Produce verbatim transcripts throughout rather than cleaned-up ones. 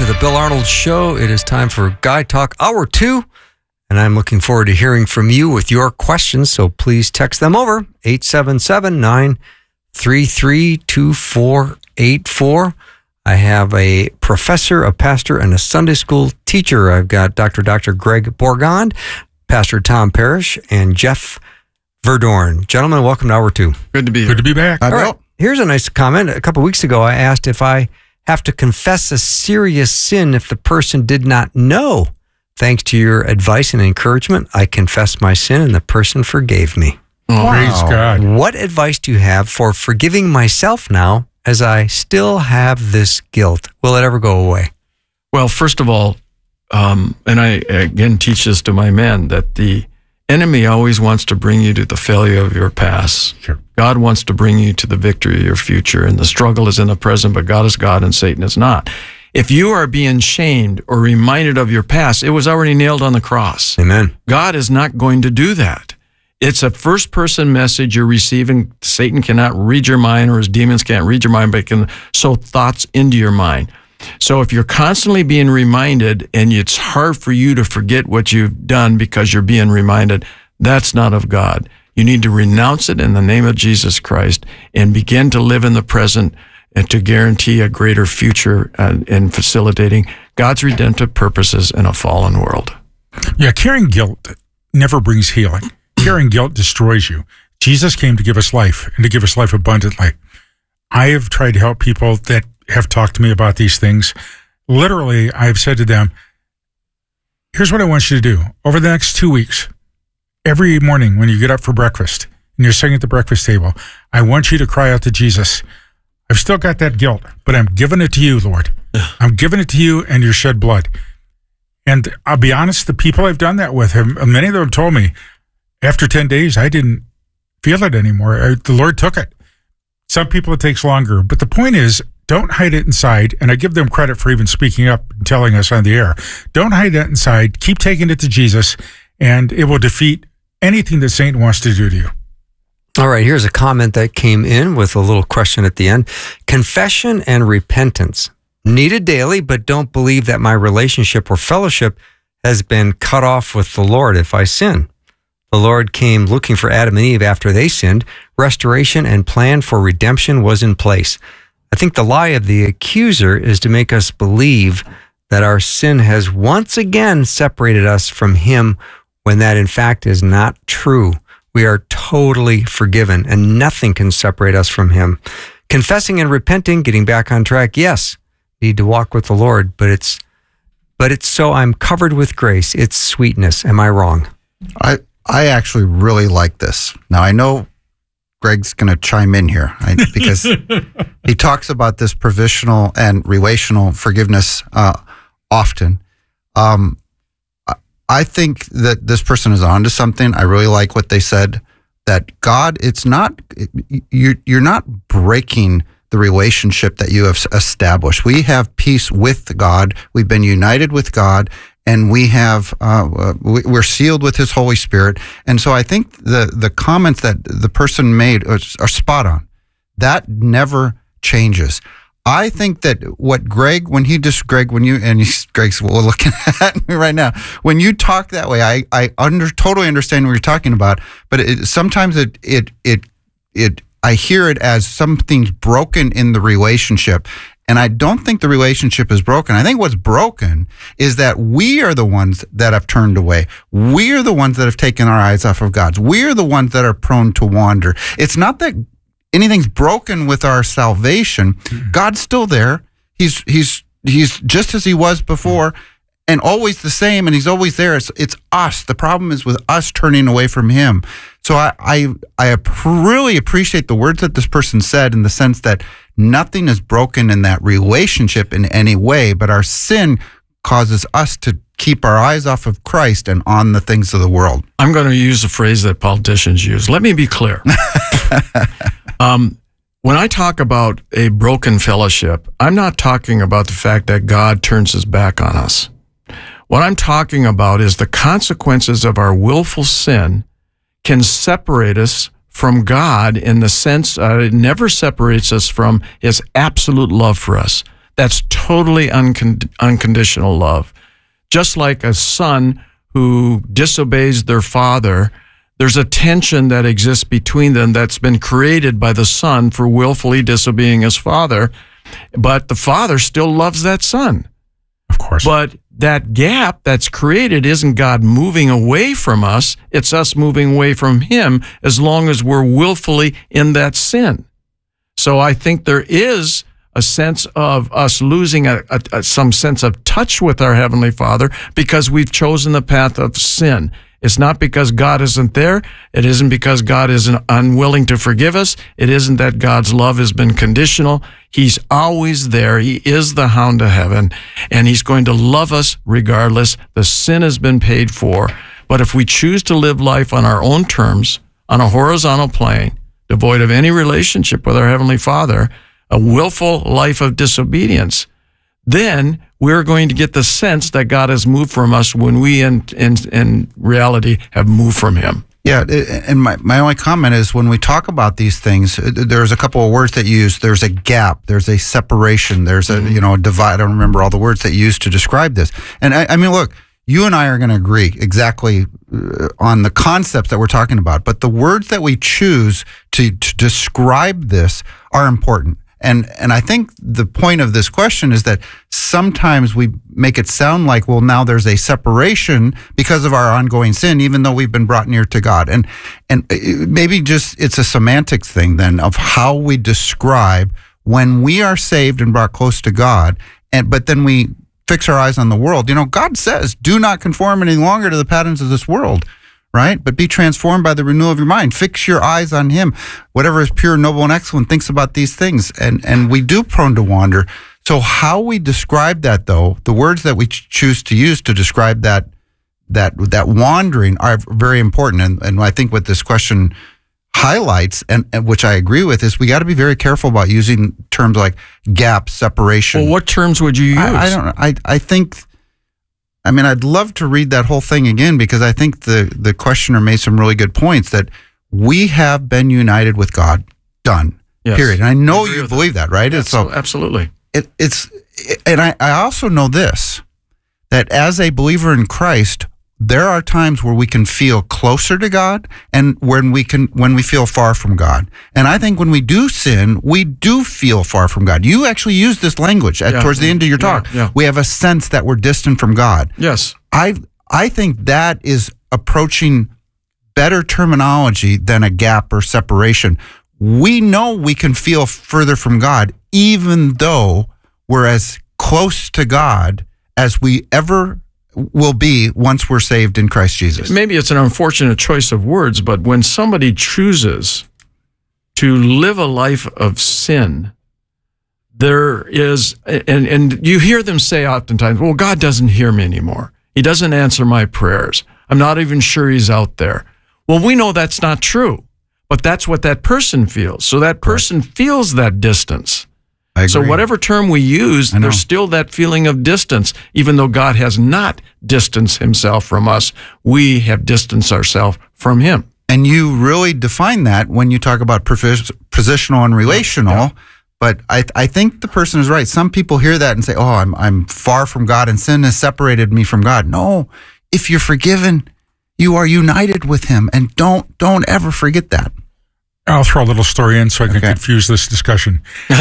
to the Bill Arnold Show. It is time for Guy Talk Hour two, and I'm looking forward to hearing from you with your questions, so please text them over, eight seven seven, nine three three, two four eight four. I have a professor, a pastor, and a Sunday school teacher. I've got Doctor Doctor Greg Bourgond, Pastor Tom Parrish, and Jeff Verdorn. Gentlemen, welcome to Hour two. Good to be here. Good to be back. All right, here's a nice comment. A couple weeks ago, I asked if I have to confess a serious sin if the person did not know. Thanks to your advice and encouragement, I confessed my sin and the person forgave me. Oh, wow. Praise God. What advice do you have for forgiving myself now as I still have this guilt? Will it ever go away? Well, first of all, um, and I again teach this to my men, that the enemy always wants to bring you to the failure of your past. Sure. God wants to bring you to the victory of your future, and the struggle is in the present, but God is God and Satan is not. If you are being shamed or reminded of your past, it was already nailed on the cross. Amen. God is not going to do that. It's a first-person message you're receiving. Satan cannot read your mind, or his demons can't read your mind, but can sow thoughts into your mind. So if you're constantly being reminded and it's hard for you to forget what you've done because you're being reminded, that's not of God. You need to renounce it in the name of Jesus Christ and begin to live in the present and to guarantee a greater future uh, in facilitating God's redemptive purposes in a fallen world. Yeah, carrying guilt never brings healing. Carrying guilt destroys you. Jesus came to give us life and to give us life abundantly. I have tried to help people that have talked to me about these things. Literally, I've said to them, here's what I want you to do. Over the next two weeks, every morning when you get up for breakfast and you're sitting at the breakfast table, I want you to cry out to Jesus, I've still got that guilt, but I'm giving it to you, Lord. I'm giving it to you and your shed blood. And I'll be honest, the people I've done that with, have, many of them have told me, after ten days, I didn't feel it anymore. I, the Lord took it. Some people it takes longer, but the point is, don't hide it inside, and I give them credit for even speaking up and telling us on the air. Don't hide that inside. Keep taking it to Jesus, and it will defeat anything that Satan wants to do to you. All right, here's a comment that came in with a little question at the end. Confession and repentance. Needed daily, but don't believe that my relationship or fellowship has been cut off with the Lord if I sin. The Lord came looking for Adam and Eve after they sinned. Restoration and plan for redemption was in place. I think the lie of the accuser is to make us believe that our sin has once again separated us from him, when that in fact is not true. We are totally forgiven and nothing can separate us from him. Confessing and repenting, getting back on track, yes, need to walk with the Lord, but it's but it's so I'm covered with grace. It's sweetness. Am I wrong? I I actually really like this. Now, I know Greg's going to chime in here I, because he talks about this provisional and relational forgiveness uh, often. Um, I think that this person is onto something. I really like what they said, that God, it's not, you're, you're not breaking the relationship that you have established. We have peace with God. We've been united with God. And we have, uh, we're sealed with his Holy Spirit. And so I think the, the comments that the person made are, are spot on. That never changes. I think that what Greg, when he just, Greg, when you, and he's, Greg's well, looking at me right now, when you talk that way, I, I under, totally understand what you're talking about, but it, sometimes it, it, it, it, I hear it as something's broken in the relationship. And I don't think the relationship is broken. I think what's broken is that we are the ones that have turned away. We are the ones that have taken our eyes off of God. We are the ones that are prone to wander. It's not that anything's broken with our salvation. Mm-hmm. God's still there. He's he's he's just as he was before, and always the same, and he's always there. It's, it's us. The problem is with us turning away from him. So I, I I really appreciate the words that this person said, in the sense that nothing is broken in that relationship in any way, but our sin causes us to keep our eyes off of Christ and on the things of the world. I'm going to use a phrase that politicians use. Let me be clear. um, when I talk about a broken fellowship, I'm not talking about the fact that God turns his back on us. What I'm talking about is the consequences of our willful sin can separate us from God, in the sense uh, it never separates us from his absolute love for us. That's totally uncond- unconditional love. Just like a son who disobeys their father, there's a tension that exists between them that's been created by the son for willfully disobeying his father, but the father still loves that son. Of course. But that gap that's created isn't God moving away from us, it's us moving away from him as long as we're willfully in that sin. So I think there is a sense of us losing a, a, a, some sense of touch with our Heavenly Father because we've chosen the path of sin. It's not because God isn't there. It isn't because God is unwilling to forgive us. It isn't that God's love has been conditional. He's always there. He is the hound of heaven, and he's going to love us regardless. The sin has been paid for. But if we choose to live life on our own terms, on a horizontal plane, devoid of any relationship with our Heavenly Father, a willful life of disobedience, then we're going to get the sense that God has moved from us when we, in, in, in reality, have moved from him. Yeah, and my, my only comment is when we talk about these things, there's a couple of words that you use. There's a gap, there's a separation, there's a, you know, a divide. I don't remember all the words that you used to describe this. And I, I mean, look, you and I are going to agree exactly on the concepts that we're talking about, but the words that we choose to, to describe this are important. And and I think the point of this question is that sometimes we make it sound like, well, now there's a separation because of our ongoing sin, even though we've been brought near to God. And and maybe just it's a semantics thing then of how we describe when we are saved and brought close to God, and but then we fix our eyes on the world. You know, God says, do not conform any longer to the patterns of this world. Right? But be transformed by the renewal of your mind. Fix your eyes on him. Whatever is pure, noble, and excellent, thinks about these things. And and we do prone to wander. So how we describe that, though, the words that we ch- choose to use to describe that that that wandering are very important. And, and I think what this question highlights, and, and which I agree with, is we got to be very careful about using terms like gap, separation. Well, what terms would you use? I, I don't know. I, I think... I mean, I'd love to read that whole thing again because I think the, the questioner made some really good points that we have been united with God. Done. Yes. Period. And I know I you believe that, right? Yes, so absolutely. It, it's, and I, I also know this, that as a believer in Christ, there are times where we can feel closer to God and when we can when we feel far from God. And I think when we do sin, we do feel far from God. You actually use this language at, yeah. towards the end of your talk. Yeah, yeah. We have a sense that we're distant from God. Yes. I I think that is approaching better terminology than a gap or separation. We know we can feel further from God even though we're as close to God as we ever will be once we're saved in Christ Jesus. Maybe it's an unfortunate choice of words, but when somebody chooses to live a life of sin, there is, and, and you hear them say oftentimes, well, God doesn't hear me anymore. He doesn't answer my prayers. I'm not even sure he's out there. Well, we know that's not true, but that's what that person feels. So that person right. feels that distance. I agree. So whatever term we use, there's still that feeling of distance. Even though God has not distanced himself from us, we have distanced ourselves from him. And you really define that when you talk about positional and relational. Yeah. But I I think the person is right. Some people hear that and say, oh, I'm I'm far from God and sin has separated me from God. No, if you're forgiven, you are united with him. And don't don't ever forget that. I'll throw a little story in so I can okay. confuse this discussion.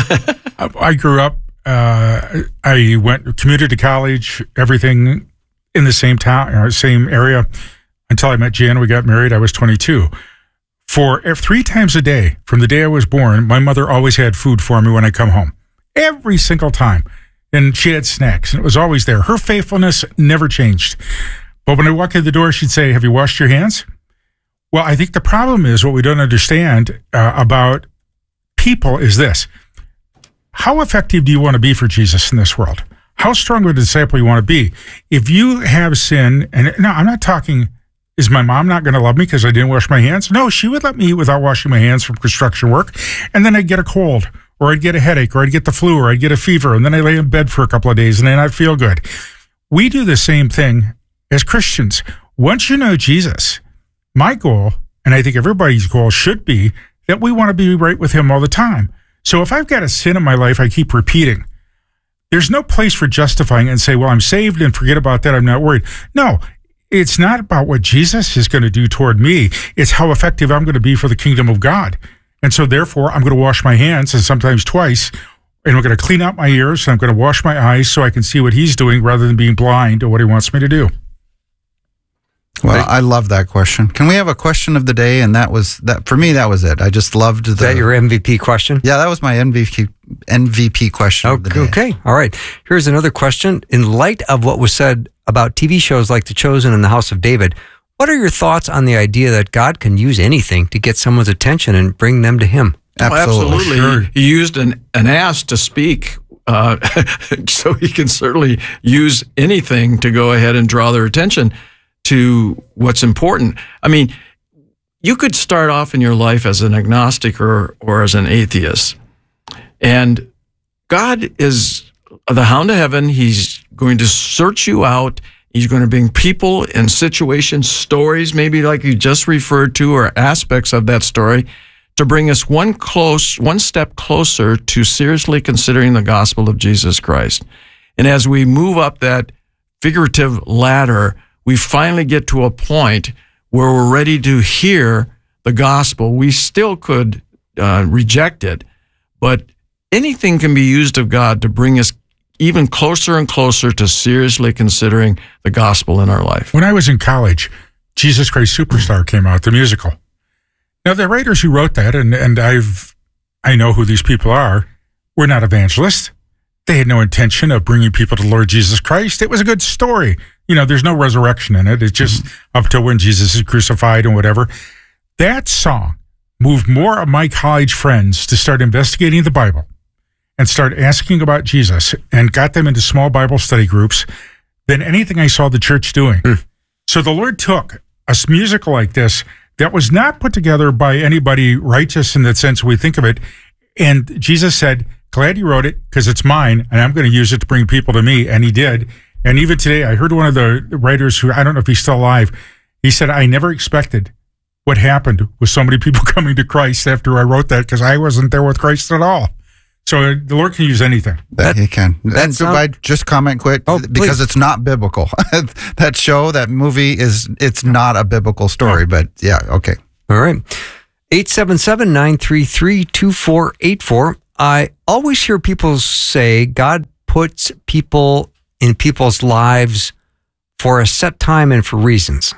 I grew up, uh, I went, commuted to college, everything in the same town, uh, same area until I met Jan. We got married. I was twenty-two. For three times a day, from the day I was born, my mother always had food for me when I come home. Every single time. And she had snacks, and it was always there. Her faithfulness never changed. But when I walk in the door, she'd say, have you washed your hands? Well, I think the problem is what we don't understand uh, about people is this. How effective do you want to be for Jesus in this world? How strong of a disciple you want to be? If you have sin, and no, I'm not talking, is my mom not going to love me because I didn't wash my hands? No, she would let me eat without washing my hands from construction work, and then I'd get a cold, or I'd get a headache, or I'd get the flu, or I'd get a fever, and then I lay in bed for a couple of days, and then I'd feel good. We do the same thing as Christians. Once you know Jesus, my goal, and I think everybody's goal should be, that we want to be right with him all the time. So if I've got a sin in my life I keep repeating, There's no place for justifying and say, well, I'm saved and forget about that. I'm not worried. No, it's not about what Jesus is going to do toward me. It's how effective I'm going to be for the kingdom of God. And so therefore, I'm going to wash my hands, and sometimes twice, and I'm going to clean out my ears, and I'm going to wash my eyes so I can see what he's doing rather than being blind to what he wants me to do. Well, I love that question. Can we have a question of the day? And that was that for me. That was it. I just loved the. Is that your M V P question? Yeah, that was my M V P M V P question. Okay, of the day. okay, all right. Here's another question. In light of what was said about T V shows like The Chosen and The House of David, what are your thoughts on the idea that God can use anything to get someone's attention and bring them to Him? Absolutely. Oh, absolutely. Sure. He, he used an an ass to speak. Uh, so he can certainly use anything to go ahead and draw their attention to what's important. I mean, you could start off in your life as an agnostic or, or as an atheist. And God is the hound of heaven. He's going to search you out. He's going to bring people and situations, stories, maybe like you just referred to, or aspects of that story, to bring us one close, one step closer to seriously considering the gospel of Jesus Christ. And as we move up that figurative ladder, we finally get to a point where we're ready to hear the gospel. We still could uh, reject it, but anything can be used of God to bring us even closer and closer to seriously considering the gospel in our life. When I was in college, Jesus Christ Superstar came out, the musical. Now, the writers who wrote that, and, and I've, I know who these people are, were not evangelists. They had no intention of bringing people to Lord Jesus Christ. It was a good story. You know, there's no resurrection in it. It's just mm-hmm. up till when Jesus is crucified and whatever. That song moved more of my college friends to start investigating the Bible and start asking about Jesus, and got them into small Bible study groups than anything I saw the church doing. Mm. So the Lord took a musical like this that was not put together by anybody righteous in the sense we think of it, and Jesus said, glad you wrote it because it's mine, and I'm going to use it to bring people to me, and he did. And even today, I heard one of the writers who, I don't know if he's still alive, he said, I never expected what happened with so many people coming to Christ after I wrote that, because I wasn't there with Christ at all. So the Lord can use anything. That, that he can. That sound, I just comment quick oh, because please. It's not biblical. That show, that movie is, it's not a biblical story, but yeah, okay. All right. eight seven seven, nine three three, two four eight four. I always hear people say God puts people in people's lives for a set time and for reasons.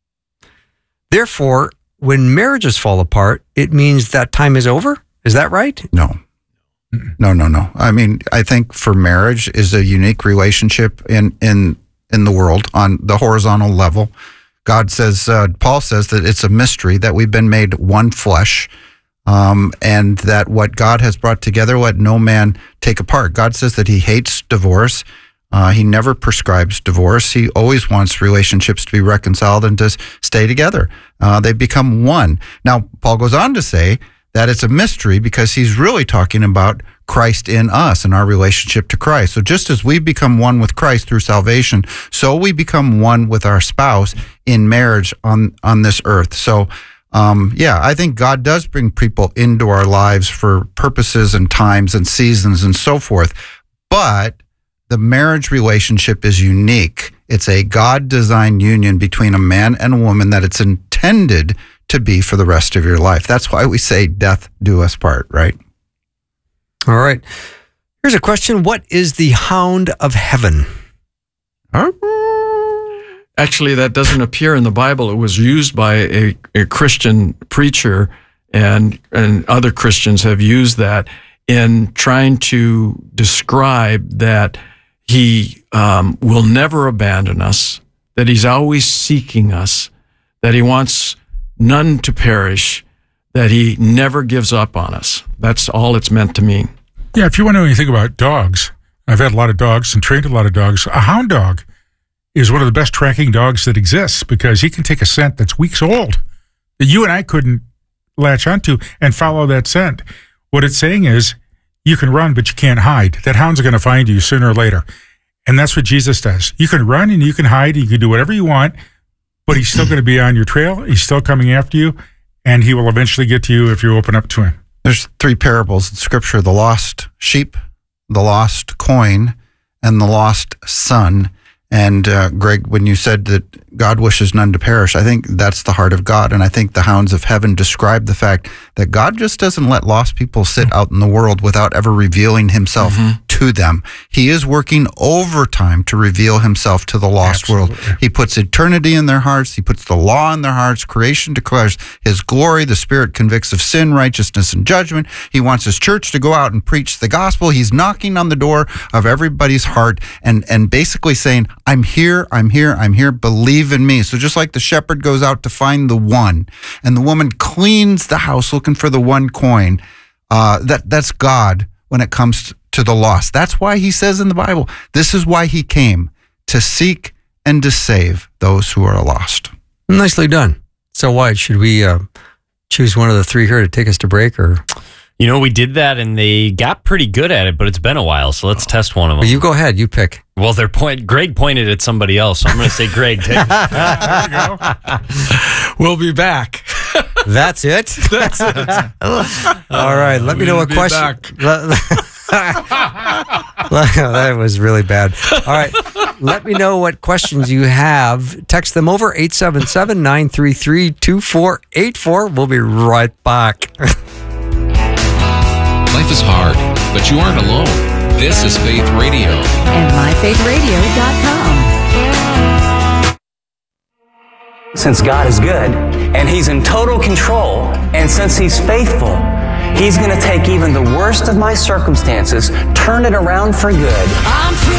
Therefore, when marriages fall apart, it means that time is over? Is that right? No. No, no, no. I mean, I think for marriage is a unique relationship in in in the world on the horizontal level. God says, uh, Paul says that it's a mystery that we've been made one flesh, um, and that what God has brought together, let no man take apart. God says that he hates divorce. Uh, he never prescribes divorce. He always wants relationships to be reconciled and to stay together. Uh, they become one. Now, Paul goes on to say that it's a mystery because he's really talking about Christ in us and our relationship to Christ. So just as we become one with Christ through salvation, so we become one with our spouse in marriage on, on this earth. So, um, yeah, I think God does bring people into our lives for purposes and times and seasons and so forth. But the marriage relationship is unique. It's a God-designed union between a man and a woman that it's intended to be for the rest of your life. That's why we say death do us part, right? All right. Here's a question. What is the hound of heaven? Actually, that doesn't appear in the Bible. It was used by a, a Christian preacher, and, and other Christians have used that in trying to describe that he um, will never abandon us, that he's always seeking us, that he wants none to perish, that he never gives up on us. That's all it's meant to mean. Yeah, if you want to know anything about dogs, I've had a lot of dogs and trained a lot of dogs. A hound dog is one of the best tracking dogs that exists because he can take a scent that's weeks old that you and I couldn't latch onto and follow that scent. What it's saying is you can run, but you can't hide. That hound's going to find you sooner or later. And that's what Jesus does. You can run and you can hide, and you can do whatever you want, but he's still going to be on your trail. He's still coming after you, and he will eventually get to you if you open up to him. There's three parables in Scripture: the lost sheep, the lost coin, and the lost son. And uh, Greg, when you said that God wishes none to perish, I think that's the heart of God. And I think the hounds of heaven describe the fact that God just doesn't let lost people sit out in the world without ever revealing himself mm-hmm. to them. He is working overtime to reveal himself to the lost Absolutely. world. He puts eternity in their hearts. He puts the law in their hearts. Creation declares his glory. The Spirit convicts of sin, righteousness, and judgment. He wants his church to go out and preach the gospel. He's knocking on the door of everybody's heart and, and basically saying, I'm here, I'm here, I'm here, believe in me. So just like the shepherd goes out to find the one, and the woman cleans the house looking for the one coin, uh, that that's God when it comes to the lost. That's why he says in the Bible, this is why he came, to seek and to save those who are lost. Nicely done. So Wyatt, should we uh, choose one of the three here to take us to break, or... You know, we did that and they got pretty good at it, but it's been a while, so let's test one of them. Well, you go ahead, you pick. Well, their point. Greg pointed at somebody else, so I'm going to say Greg. Take it. There you go. We'll be back. That's it? That's it. All right, let me know what question. That was really bad. All right, let me know what questions you have. Text them over eight seven seven, nine three three, two four eight four. We'll be right back. Life is hard, but you aren't alone. This is Faith Radio. And my faith radio dot com. Since God is good, and He's in total control, and since He's faithful, He's going to take even the worst of my circumstances, turn it around for good. I'm